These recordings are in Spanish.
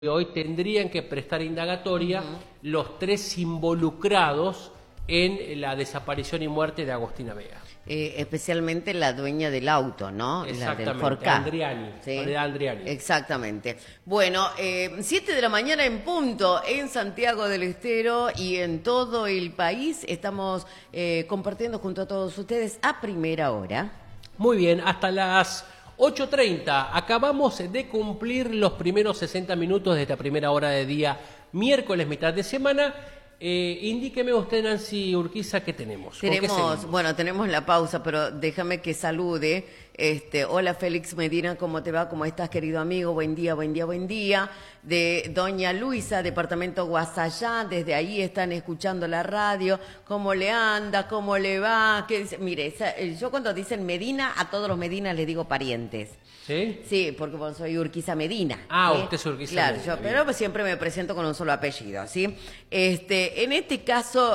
hoy tendrían que prestar indagatoria los 3 involucrados en la desaparición y muerte de Agostina Vega. Especialmente la dueña del auto, ¿no? Exactamente, la del Forcar. Andriani, ¿Sí? Soledad Andriani. Exactamente. Bueno, 7 de la mañana en punto en Santiago del Estero y en todo el país. Estamos compartiendo junto a todos ustedes a primera hora. Muy bien, hasta las 8:30. Acabamos de cumplir los primeros 60 minutos de esta primera hora de día, miércoles, mitad de semana. Indíqueme usted, Nancy Urquiza, ¿qué tenemos? Tenemos la pausa, pero déjame que salude. Hola Félix Medina, ¿cómo te va? ¿Cómo estás, querido amigo? Buen día, buen día, buen día. De Doña Luisa, departamento Guasallá, desde ahí están escuchando la radio. ¿Cómo le anda? ¿Cómo le va? ¿Qué dice? Mire, yo cuando dicen Medina, a todos los Medinas les digo parientes. ¿Sí? Sí, porque soy Urquiza Medina. Ah, usted es Urquiza Claro, Medina. Pero pues siempre me presento con un solo apellido, ¿sí? En este caso,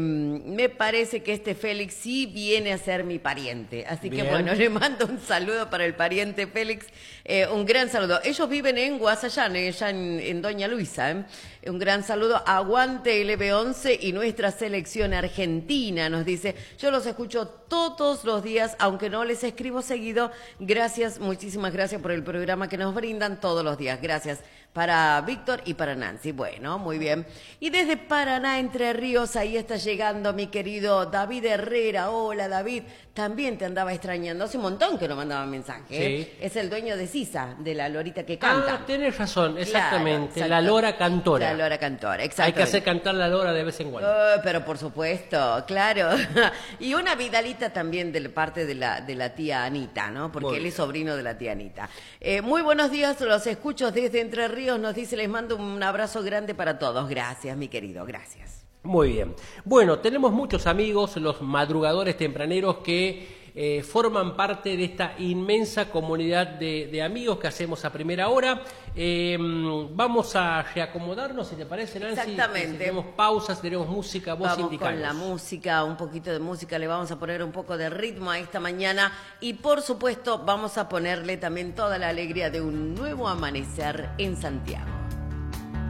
me parece que Félix sí viene a ser mi pariente. Así Bien. que bueno, le mando un saludo para el pariente Félix. Un gran saludo. Ellos viven en Guasallán, allá en Doña Luisa. Un gran saludo. Aguante el EB11 y nuestra selección argentina, nos dice. Yo los escucho todos los días, aunque no les escribo seguido. Gracias, muchísimas gracias por el programa que nos brindan todos los días. Gracias para Víctor y para Nancy. Bueno, muy bien. Y desde Paraná, Entre Ríos, ahí está llegando mi querido David Herrera. Hola, David. También te andaba extrañando. Hace un montón que no mandaba mensaje. Sí. Es el dueño de Sisa, de la lorita que canta. Ah, tenés razón, exactamente. Claro, la lora cantora. La lora cantora, exacto. Hay que hacer cantar la lora de vez en cuando. Pero por supuesto, claro. Y una vidalita también de parte de la tía Anita, ¿no? Porque Muy él bien. es sobrino de la tía Anita. Muy buenos días, los escucho desde Entre Ríos. Nos dice, les mando un abrazo grande para todos. Gracias, mi querido, gracias. Muy bien. Bueno, tenemos muchos amigos, los madrugadores tempraneros que forman parte de esta inmensa comunidad de amigos que hacemos a primera hora. Vamos a reacomodarnos, si te parece, Nancy. Exactamente. Si tenemos pausas, tenemos música, vos Vamos indicanos. con la música, un poquito de música, le vamos a poner un poco de ritmo a esta mañana y por supuesto vamos a ponerle también toda la alegría de un nuevo amanecer en Santiago.